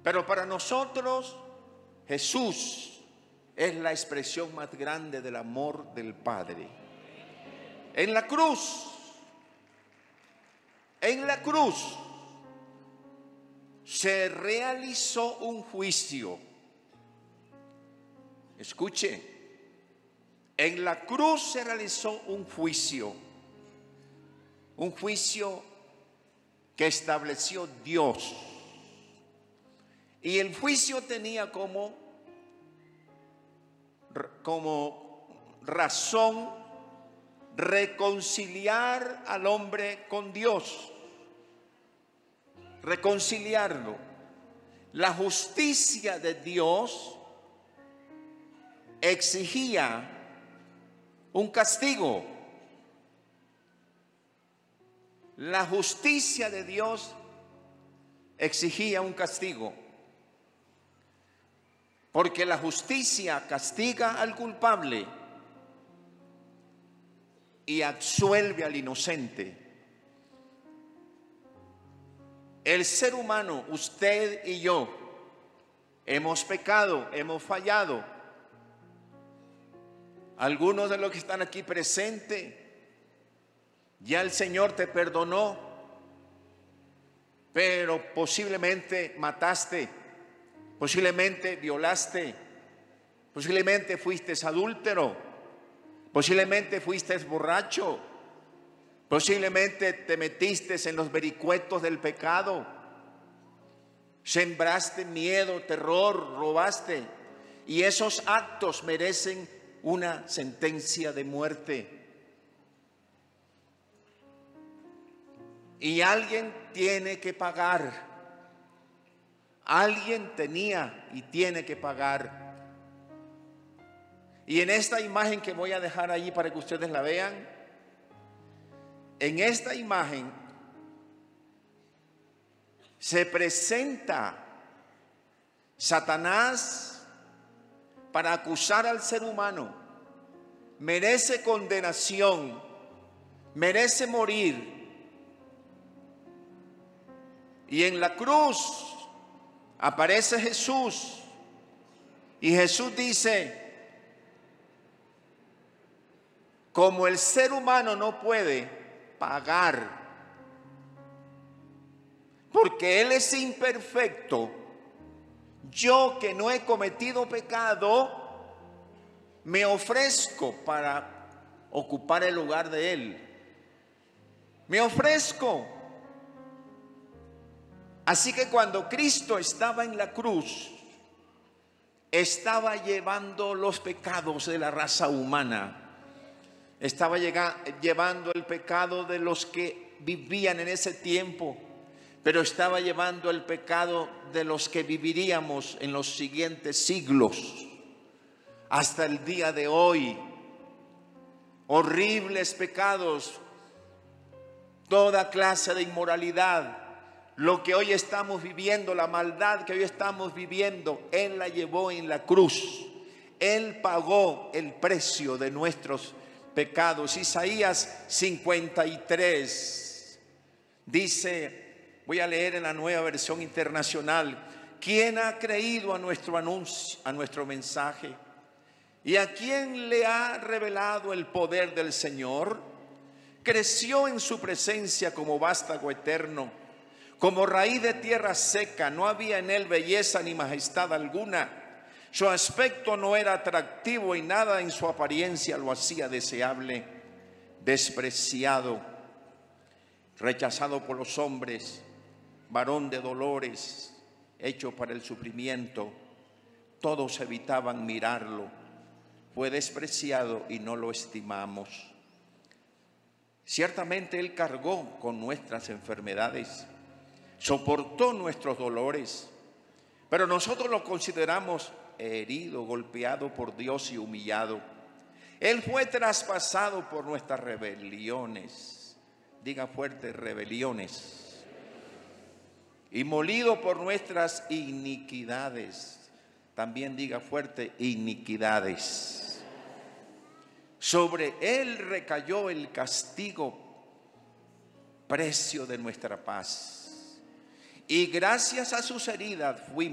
Pero para nosotros, Jesús es la expresión más grande del amor del Padre. En la cruz, se realizó un juicio. Escuche, en la cruz se realizó un juicio que estableció Dios. Y el juicio tenía como razón reconciliar al hombre con Dios, reconciliarlo. La justicia de Dios exigía un castigo. La justicia de Dios exigía un castigo, porque la justicia castiga al culpable y absuelve al inocente. El ser humano, usted y yo, hemos pecado, hemos fallado. Algunos de los que están aquí presentes, ya el Señor te perdonó, pero posiblemente mataste, posiblemente violaste, posiblemente fuiste adúltero, posiblemente fuiste borracho, posiblemente te metiste en los vericuetos del pecado, sembraste miedo, terror, robaste, y esos actos merecen una sentencia de muerte. Y alguien tiene que pagar. Alguien tenía y tiene que pagar. Y en esta imagen que voy a dejar allí para que ustedes la vean, en esta imagen se presenta Satanás para acusar al ser humano. Merece condenación, merece morir. Y en la cruz aparece Jesús, y Jesús dice: como el ser humano no puede pagar, porque Él es imperfecto, yo que no he cometido pecado, me ofrezco para ocupar el lugar de Él. Me ofrezco. Así que cuando Cristo estaba en la cruz, estaba llevando los pecados de la raza humana. Estaba llevando el pecado de los que vivían en ese tiempo, pero estaba llevando el pecado de los que viviríamos en los siguientes siglos, hasta el día de hoy. Horribles pecados, toda clase de inmoralidad. Lo que hoy estamos viviendo, la maldad que hoy estamos viviendo, Él la llevó en la cruz. Él pagó el precio de nuestros pecados. Isaías 53 dice, voy a leer en la Nueva Versión Internacional: ¿quién ha creído a nuestro anuncio, a nuestro mensaje? ¿Y a quién le ha revelado el poder del Señor? Creció en su presencia como vástago eterno, como raíz de tierra seca. No había en él belleza ni majestad alguna. Su aspecto no era atractivo y nada en su apariencia lo hacía deseable. Despreciado, rechazado por los hombres, varón de dolores, hecho para el sufrimiento. Todos evitaban mirarlo. Fue despreciado y no lo estimamos. Ciertamente Él cargó con nuestras enfermedades, soportó nuestros dolores, pero nosotros lo consideramos herido, golpeado por Dios y humillado. Él fue traspasado por nuestras rebeliones. Diga fuerte: rebeliones. Y molido por nuestras iniquidades. También diga fuerte: iniquidades. Sobre Él recayó el castigo, precio de nuestra paz. Y gracias a sus heridas fuimos